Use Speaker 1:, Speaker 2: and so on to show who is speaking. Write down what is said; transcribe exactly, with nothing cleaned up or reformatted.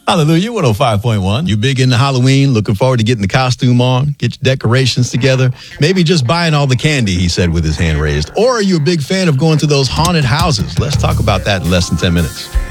Speaker 1: Hallelujah, one oh five point one. You big into Halloween, looking forward to getting the costume on, get your decorations together, maybe just buying all the candy, he said with his hand raised. Or are you a big fan of going to those haunted houses? Let's talk about that in less than ten minutes.